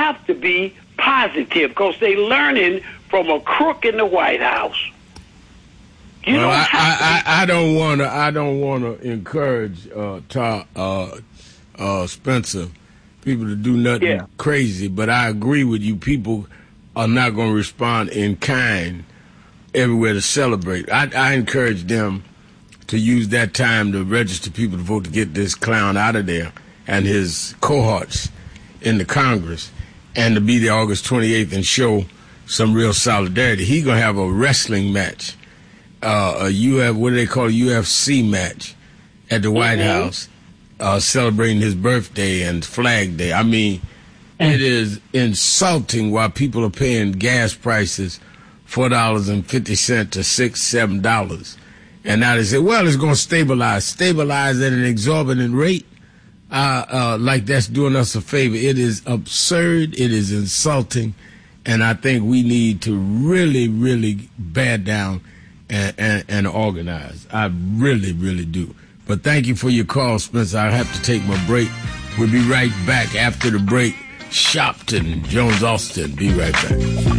have to be positive because they're learning from a crook in the White House. I don't want to encourage Spencer, people to do nothing crazy, but I agree with you. People are not going to respond in kind everywhere to celebrate. I encourage them to use that time to register people to vote to get this clown out of there and his cohorts in the Congress, and to be there August 28th and show some real solidarity. He's going to have a wrestling match, what do they call a UFC match at the White House, celebrating his birthday and Flag Day. I mean, it is insulting why people are paying gas prices $4.50 to $6, $7. And now they say, well, it's going to stabilize at an exorbitant rate, like that's doing us a favor. It is absurd. It is insulting. And I think we need to really, really bear down and organize. I really, really do. But thank you for your call, Spencer. I have to take my break. We'll be right back after the break. Shopton, Jones Austin. Be right back.